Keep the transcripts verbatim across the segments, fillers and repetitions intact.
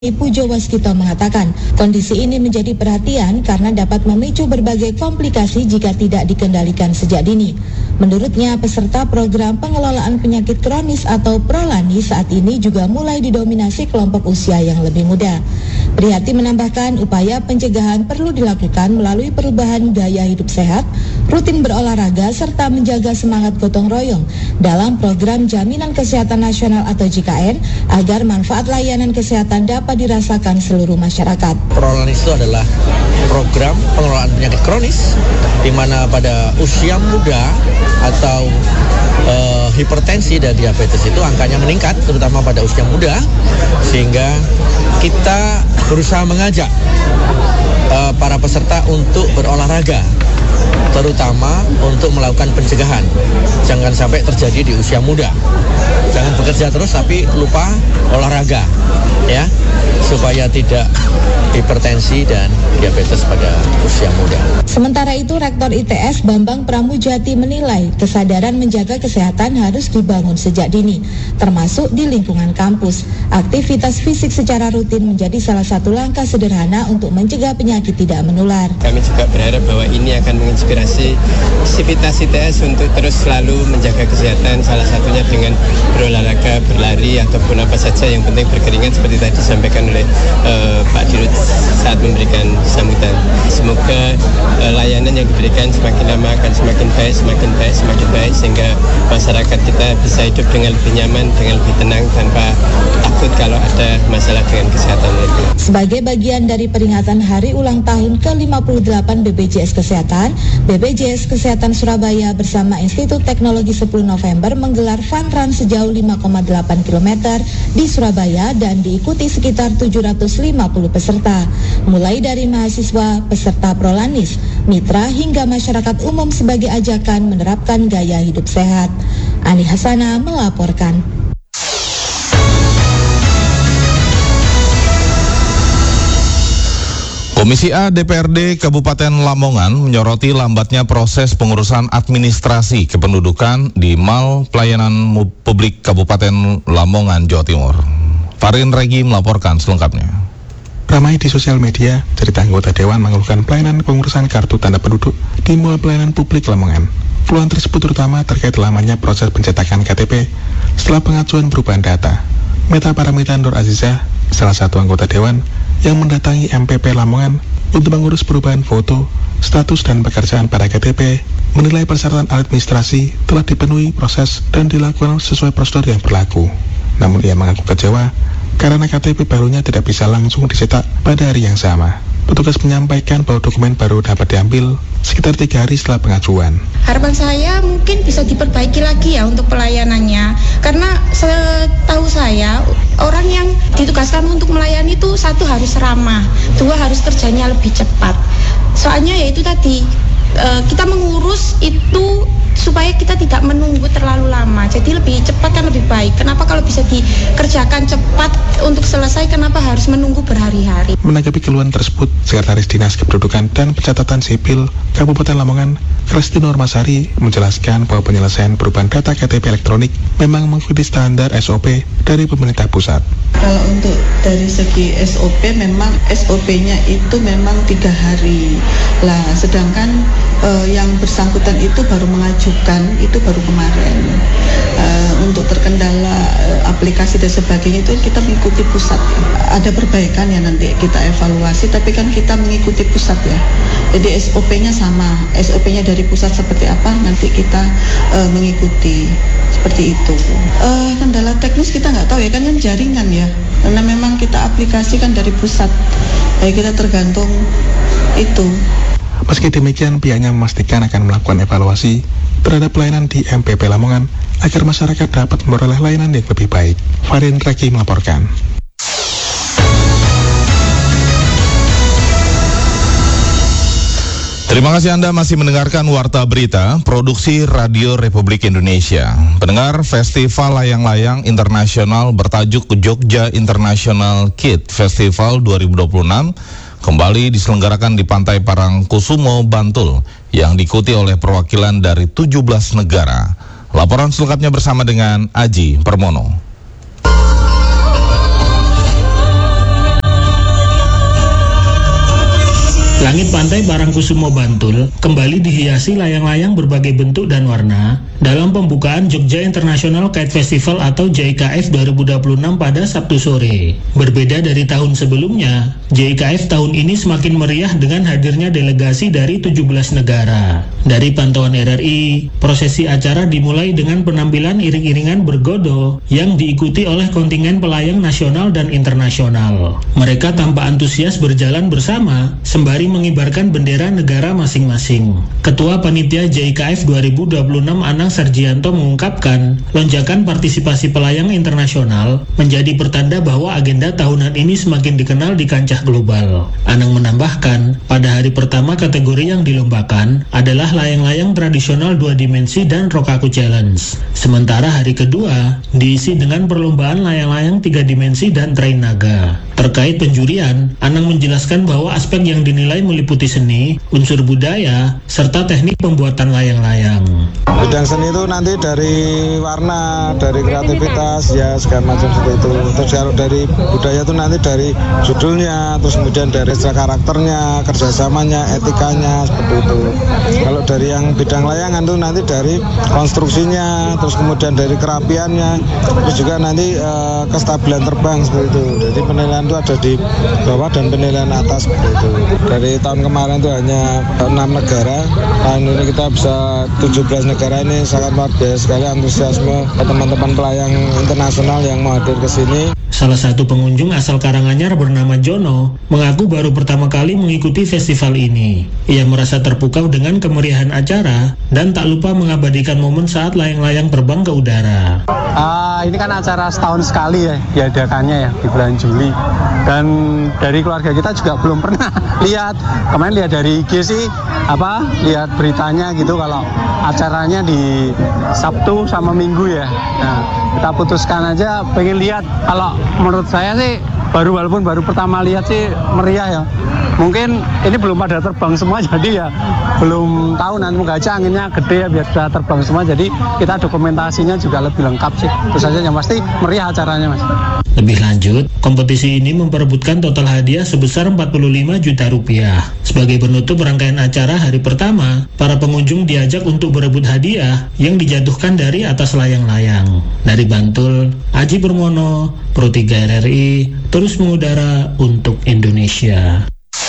Pujo Waskito mengatakan, kondisi ini menjadi perhatian karena dapat memicu berbagai komplikasi jika tidak dikendalikan sejak dini. Menurutnya, peserta program pengelolaan penyakit kronis atau Prolani saat ini juga mulai didominasi kelompok usia yang lebih muda. Prihatin menambahkan, upaya pencegahan perlu dilakukan melalui perubahan gaya hidup sehat, rutin berolahraga, serta menjaga semangat gotong royong dalam program Jaminan Kesehatan Nasional atau J K N agar manfaat layanan kesehatan dapat dirasakan seluruh masyarakat. Prolani itu adalah program pengelolaan penyakit kronis di mana pada usia muda atau uh, hipertensi dan diabetes itu angkanya meningkat, terutama pada usia muda, sehingga kita berusaha mengajak uh, para peserta untuk berolahraga, terutama untuk melakukan pencegahan. Jangan sampai terjadi di usia muda. Jangan bekerja terus tapi lupa olahraga, ya, supaya tidak hipertensi dan diabetes pada usia muda. Sementara itu, Rektor I T S Bambang Pramujati menilai kesadaran menjaga kesehatan harus dibangun sejak dini, termasuk di lingkungan kampus. Aktivitas fisik secara rutin menjadi salah satu langkah sederhana untuk mencegah penyakit tidak menular. Kami juga berharap bahwa ini akan menginspirasi sivitas I T S untuk terus selalu menjaga kesehatan, salah satunya dengan berolahraga, berlari, ataupun apa saja yang penting berkeringat seperti tadi disampaikan oleh uh, Pak Dirut saat memberikan sambutan. Semoga uh, layanan yang diberikan semakin lama akan semakin baik, semakin baik, semakin baik, sehingga masyarakat kita bisa hidup dengan lebih nyaman, dengan lebih tenang, tanpa takut kalau ada masalah dengan kesehatan itu. Sebagai bagian dari peringatan hari ulang tahun ke lima puluh delapan B P J S Kesehatan, B P J S Kesehatan Surabaya bersama Institut Teknologi sepuluh November menggelar fun run sejauh lima koma delapan kilometer di Surabaya dan diikuti sekitar tujuh ratus lima puluh peserta, mulai dari mahasiswa, peserta Prolanis, mitra hingga masyarakat umum sebagai ajakan menerapkan gaya hidup sehat. Ani Hasana melaporkan. Komisi A D P R D Kabupaten Lamongan menyoroti lambatnya proses pengurusan administrasi kependudukan di Mal Pelayanan Publik Kabupaten Lamongan, Jawa Timur. Farin Regi melaporkan selengkapnya. Ramai di sosial media, cerita anggota Dewan mengeluhkan pelayanan pengurusan kartu tanda penduduk di Mal Pelayanan Publik Lamongan. Keluhan tersebut terutama terkait lamanya proses pencetakan K T P setelah pengajuan perubahan data. Meta Paramita Nur Azizah, salah satu anggota Dewan yang mendatangi M P P Lamongan untuk mengurus perubahan foto, status dan pekerjaan pada K T P, menilai persyaratan administrasi telah dipenuhi proses dan dilakukan sesuai prosedur yang berlaku. Namun ia mengaku kecewa karena K T P barunya tidak bisa langsung dicetak pada hari yang sama. Petugas menyampaikan bahwa dokumen baru dapat diambil sekitar tiga hari setelah pengajuan. Harapan saya mungkin bisa diperbaiki lagi ya untuk pelayanannya, karena setahu saya orang yang ditugaskan untuk melayani itu satu harus ramah, dua harus kerjanya lebih cepat. Soalnya ya itu tadi uh, kita mengurus itu supaya kita tidak menunggu terlalu lama, jadi lebih cepat kan lebih baik. Kenapa kalau bisa dikerjakan cepat untuk selesai, kenapa harus menunggu berhari-hari? Menanggapi keluhan tersebut, Sekretaris Dinas Kependudukan dan Pencatatan Sipil Kabupaten Lamongan, Kristi Nurmasari, menjelaskan bahwa penyelesaian perubahan data K T P elektronik memang mengikuti standar S O P dari pemerintah pusat. Kalau untuk dari segi S O P, memang S O P-nya itu memang tiga hari. Lah, sedangkan uh, yang bersangkutan itu baru mengajukan itu baru kemarin. Uh, untuk terkendala uh, aplikasi dan sebagainya itu kita mengikuti pusat. Ada perbaikan ya nanti kita evaluasi, tapi kan kita mengikuti pusat ya. Jadi S O P-nya sama, S O P-nya dari pusat seperti apa nanti kita uh, mengikuti seperti itu. Uh, kendala teknis kita nggak tahu ya, kan kan jaringan ya. Karena memang kita aplikasikan dari pusat, jadi kita tergantung itu. Meski demikian, pihaknya memastikan akan melakukan evaluasi terhadap pelayanan di M P P Lamongan agar masyarakat dapat memperoleh layanan yang lebih baik. Farin Reki melaporkan. Terima kasih Anda masih mendengarkan Warta Berita, Produksi Radio Republik Indonesia. Pendengar, Festival Layang-Layang Internasional bertajuk Jogja International Kid Festival dua ribu dua puluh enam kembali diselenggarakan di Pantai Parangkusumo, Bantul, yang diikuti oleh perwakilan dari tujuh belas negara. Laporan selengkapnya bersama dengan Aji Permono. Langit pantai Parangkusumo Bantul kembali dihiasi layang-layang berbagai bentuk dan warna dalam pembukaan Jogja International Kite Festival atau J I K F dua ribu dua puluh enam pada Sabtu sore. Berbeda dari tahun sebelumnya, J I K F tahun ini semakin meriah dengan hadirnya delegasi dari tujuh belas negara. Dari pantauan R R I, prosesi acara dimulai dengan penampilan iring-iringan bergodo yang diikuti oleh kontingen pelayang nasional dan internasional. Mereka tampak antusias berjalan bersama sembari mengibarkan bendera negara masing-masing. Ketua Panitia J I K F dua ribu dua puluh enam Anang Sarjianto mengungkapkan, lonjakan partisipasi pelayang internasional menjadi pertanda bahwa agenda tahunan ini semakin dikenal di kancah global. Anang menambahkan, pada hari pertama kategori yang dilombakan adalah layang-layang tradisional dua dimensi dan Rokaku Challenge. Sementara hari kedua diisi dengan perlombaan layang-layang tiga dimensi dan train naga. Terkait penjurian, Anang menjelaskan bahwa aspek yang dinilai meliputi seni, unsur budaya, serta teknik pembuatan layang-layang. Bidang seni itu nanti dari warna, dari kreativitas, ya segala macam seperti itu. Terus kalau dari budaya itu nanti dari judulnya, terus kemudian dari karakternya, kerjasamanya, etikanya, seperti itu. Kalau dari yang bidang layangan itu nanti dari konstruksinya, terus kemudian dari kerapiannya, terus juga nanti e, kestabilan terbang seperti itu. Jadi penilaian itu ada di bawah dan penilaian atas seperti itu. Dari tahun kemarin itu hanya enam negara, tahun ini kita bisa tujuh belas negara. Ini sangat luar biasa sekali antusiasme teman-teman pelayang internasional yang mau hadir ke sini. Salah satu pengunjung asal Karanganyar bernama Jono mengaku baru pertama kali mengikuti festival ini. Ia merasa terpukau dengan kemeriahan acara dan tak lupa mengabadikan momen saat layang-layang terbang ke udara. Uh, ini kan acara setahun sekali ya diadakannya ya di bulan Juli. Dan dari keluarga kita juga belum pernah lihat. Kemarin lihat dari I G sih, apa lihat beritanya gitu kalau acaranya di Sabtu sama Minggu ya. Nah, kita putuskan aja pengen lihat. Kalau menurut saya sih baru walaupun baru pertama lihat sih meriah ya. Mungkin ini belum pada terbang semua jadi ya belum tahu nanti moga aja anginnya gede ya biar sudah terbang semua jadi kita dokumentasinya juga lebih lengkap sih. Terus saja yang pasti meriah acaranya Mas. Lebih lanjut, kompetisi ini memperebutkan total hadiah sebesar empat puluh lima juta rupiah. Sebagai penutup rangkaian acara hari pertama, para pengunjung diajak untuk berebut hadiah yang dijatuhkan dari atas layang-layang. Dari Bantul, Aji Permono, Pro tiga R R I, terus mengudara untuk Indonesia.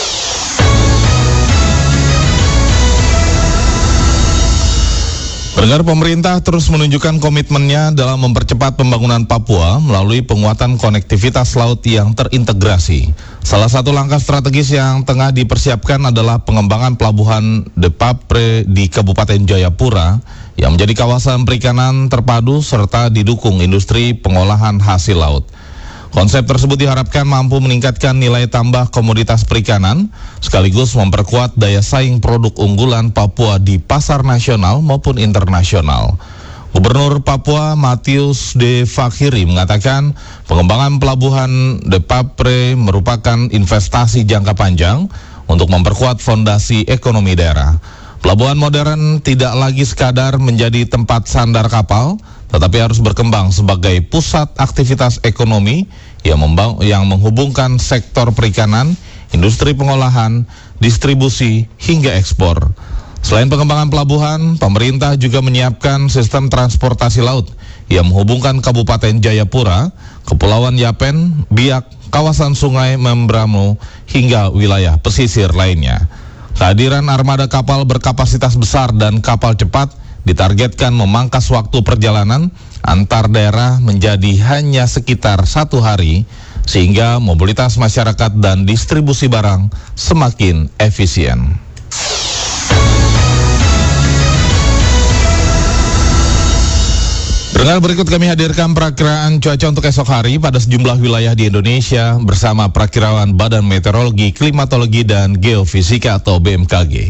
Pendengar, pemerintah terus menunjukkan komitmennya dalam mempercepat pembangunan Papua melalui penguatan konektivitas laut yang terintegrasi. Salah satu langkah strategis yang tengah dipersiapkan adalah pengembangan pelabuhan Depapre di Kabupaten Jayapura yang menjadi kawasan perikanan terpadu serta didukung industri pengolahan hasil laut. Konsep tersebut diharapkan mampu meningkatkan nilai tambah komoditas perikanan, sekaligus memperkuat daya saing produk unggulan Papua di pasar nasional maupun internasional. Gubernur Papua Matius D. Fakhiri mengatakan pengembangan pelabuhan Depapre merupakan investasi jangka panjang untuk memperkuat fondasi ekonomi daerah. Pelabuhan modern tidak lagi sekadar menjadi tempat sandar kapal, tetapi harus berkembang sebagai pusat aktivitas ekonomi yang, membang- yang menghubungkan sektor perikanan, industri pengolahan, distribusi, hingga ekspor. Selain pengembangan pelabuhan, pemerintah juga menyiapkan sistem transportasi laut yang menghubungkan Kabupaten Jayapura, Kepulauan Yapen, Biak, kawasan Sungai Membramo, hingga wilayah pesisir lainnya. Kehadiran armada kapal berkapasitas besar dan kapal cepat ditargetkan memangkas waktu perjalanan antar daerah menjadi hanya sekitar satu hari, sehingga mobilitas masyarakat dan distribusi barang semakin efisien. Dengar berikut kami hadirkan perakiraan cuaca untuk esok hari pada sejumlah wilayah di Indonesia bersama perakirawan Badan Meteorologi, Klimatologi, dan Geofisika atau B M K G.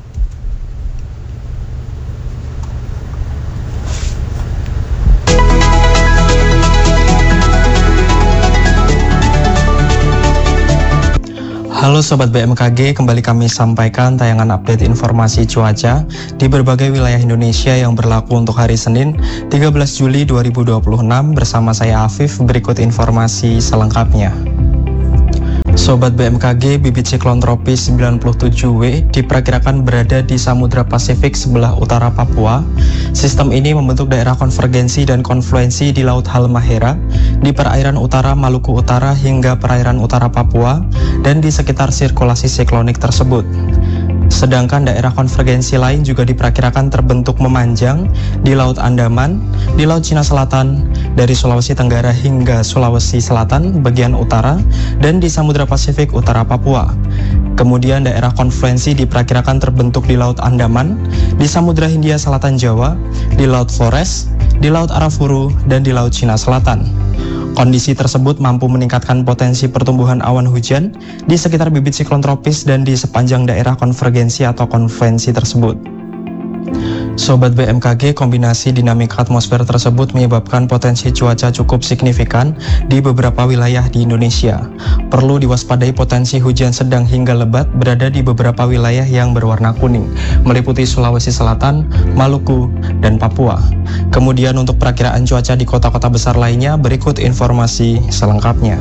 Halo Sobat B M K G, kembali kami sampaikan tayangan update informasi cuaca di berbagai wilayah Indonesia yang berlaku untuk hari Senin tiga belas Juli dua ribu dua puluh enam bersama saya Afif. Berikut informasi selengkapnya. Sobat B M K G, bibit siklon tropis sembilan puluh tujuh W diperkirakan berada di Samudra Pasifik sebelah utara Papua. Sistem ini membentuk daerah konvergensi dan konfluensi di Laut Halmahera, di perairan utara Maluku Utara hingga perairan utara Papua, dan di sekitar sirkulasi siklonik tersebut. Sedangkan daerah konvergensi lain juga diperkirakan terbentuk memanjang di Laut Andaman, di Laut Cina Selatan, dari Sulawesi Tenggara hingga Sulawesi Selatan bagian utara, dan di Samudra Pasifik utara Papua. Kemudian daerah konfluensi diperkirakan terbentuk di Laut Andaman, di Samudra Hindia Selatan Jawa, di Laut Flores, di Laut Arafuru, dan di Laut Cina Selatan. Kondisi tersebut mampu meningkatkan potensi pertumbuhan awan hujan di sekitar bibit siklon tropis dan di sepanjang daerah konvergensi atau konfluensi tersebut. Sobat B M K G, kombinasi dinamika atmosfer tersebut menyebabkan potensi cuaca cukup signifikan di beberapa wilayah di Indonesia. Perlu diwaspadai potensi hujan sedang hingga lebat berada di beberapa wilayah yang berwarna kuning, meliputi Sulawesi Selatan, Maluku, dan Papua. Kemudian untuk perakiraan cuaca di kota-kota besar lainnya, berikut informasi selengkapnya.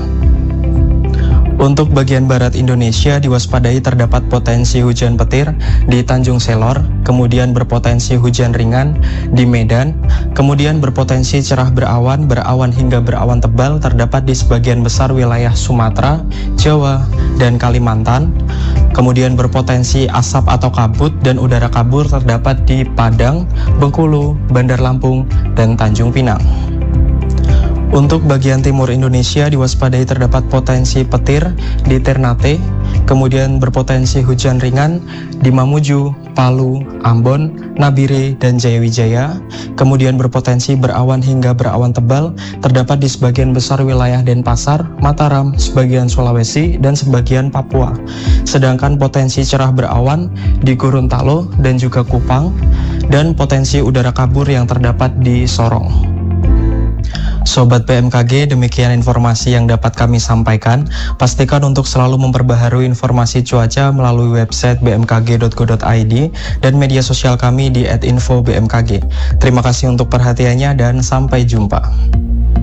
Untuk bagian barat Indonesia diwaspadai terdapat potensi hujan petir di Tanjung Selor, kemudian berpotensi hujan ringan di Medan, kemudian berpotensi cerah berawan, berawan hingga berawan tebal terdapat di sebagian besar wilayah Sumatera, Jawa, dan Kalimantan. Kemudian berpotensi asap atau kabut dan udara kabur terdapat di Padang, Bengkulu, Bandar Lampung, dan Tanjung Pinang. Untuk bagian timur Indonesia diwaspadai terdapat potensi petir di Ternate, kemudian berpotensi hujan ringan di Mamuju, Palu, Ambon, Nabire, dan Jayawijaya, kemudian berpotensi berawan hingga berawan tebal terdapat di sebagian besar wilayah Denpasar, Mataram, sebagian Sulawesi, dan sebagian Papua. Sedangkan potensi cerah berawan di Gorontalo dan juga Kupang, dan potensi udara kabur yang terdapat di Sorong. Sobat B M K G, demikian informasi yang dapat kami sampaikan. Pastikan untuk selalu memperbaharui informasi cuaca melalui website b m k g dot go dot i d dan media sosial kami di et info b m k g. Terima kasih untuk perhatiannya dan sampai jumpa.